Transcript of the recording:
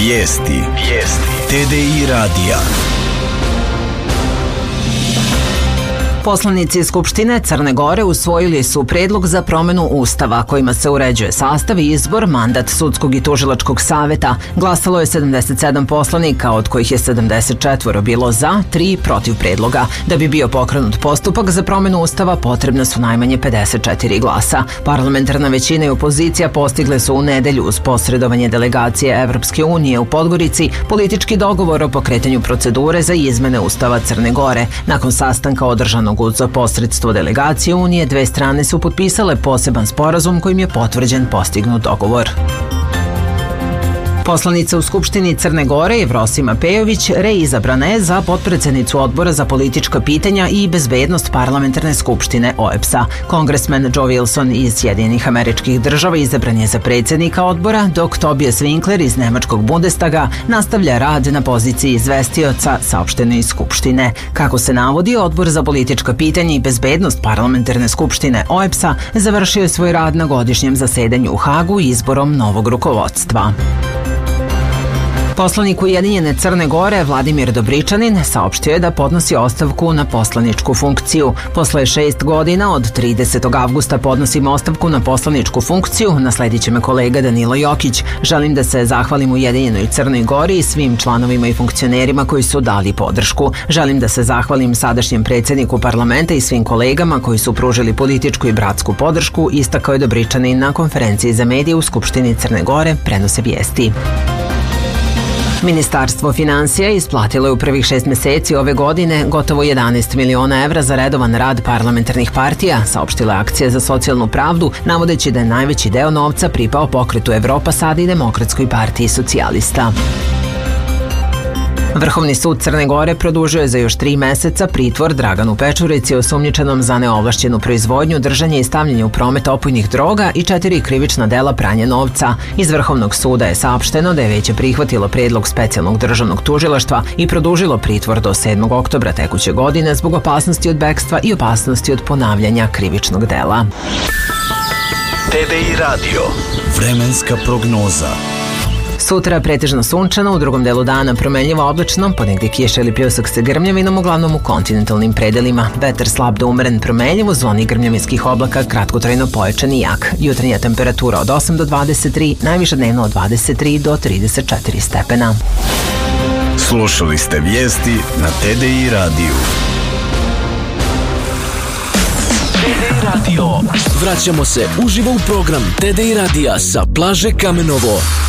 Vijesti. TDI radija. Poslanici Skupštine Crne Gore usvojili su predlog za promenu Ustava kojima se uređuje sastav i izbor, mandat sudskog i tužilačkog saveta. Glasalo je 77 poslanika, od kojih je 74 bilo za, 3 protiv predloga. Da bi bio pokrenut postupak za promenu Ustava potrebne su najmanje 54 glasa. Parlamentarna većina i opozicija postigle su u nedelju uz posredovanje delegacije Evropske unije u Podgorici politički dogovor o pokretanju procedure za izmene Ustava Crne Gore. Nakon sastanka održanog uz posredstvo delegacije Unije, dve strane su potpisale poseban sporazum kojim je potvrđen postignut dogovor. Poslanica u Skupštini Crne Gore Jevrosima Pejović reizabrana je za potpredsednicu Odbora za politička pitanja i bezbednost Parlamentarne skupštine OEBS-a. Kongresmen Joe Wilson iz Sjedinjenih Američkih Država izabran je za predsjednika odbora, dok Tobias Winkler iz Nemačkog Bundestaga nastavlja rad na poziciji izvestioca, saopšteno iz Skupštine. Kako se navodi, Odbor za politička pitanja i bezbednost Parlamentarne skupštine OEBS-a završio je svoj rad na godišnjem zasedanju u Hagu izborom novog rukovodstva. Poslanik Ujedinjene Crne Gore Vladimir Dobričanin saopštio je da podnosi ostavku na poslaničku funkciju. Posle 6 godina od 30. avgusta podnosim ostavku na poslaničku funkciju, nasledit će me kolega Danilo Jokić. Želim da se zahvalim Ujedinjenoj Crnoj Gori i svim članovima i funkcionerima koji su dali podršku. Želim da se zahvalim sadašnjem predsjedniku parlamenta i svim kolegama koji su pružili političku i bratsku podršku, istakao je Dobričanin na konferenciji za medije u Skupštini Crne Gore, prenose Vijesti. Ministarstvo finansija isplatilo je u prvih 6 meseci ove godine gotovo 11 miliona evra za redovan rad parlamentarnih partija, saopštila je Akcija za socijalnu pravdu, navodeći da je najveći deo novca pripao Pokretu Evropa Sada i Demokratskoj partiji socijalista. Vrhovni sud Crne Gore produžio je za još 3 meseca pritvor Draganu Pečurici osumnjičenom za neovlašćenu proizvodnju, držanje i stavljanje u promet opojnih droga i 4 krivična dela pranja novca. Iz Vrhovnog suda je saopšteno da je veće prihvatilo predlog specijalnog državnog tužilaštva i produžilo pritvor do 7. oktobra tekuće godine zbog opasnosti od bekstva i opasnosti od ponavljanja krivičnog dela. TDI radio. Vremenska prognoza. Sutra pretežno sunčano, u drugom delu dana promenljivo oblačno, ponegdje kiša ili pljusak sa grmljavinom, uglavnom u kontinentalnim predelima. Vetar slab do umeren promenljiv, u zoni grmljavinskih oblaka kratkotrajno pojačan i jak. Jutarnja temperatura od 8 do 23, najviša dnevno od 23 do 34 stepena. Slušali ste vijesti na TDI radiju. TDI radio. Vraćamo se uživo u program TDI radija sa plaže Kamenovo.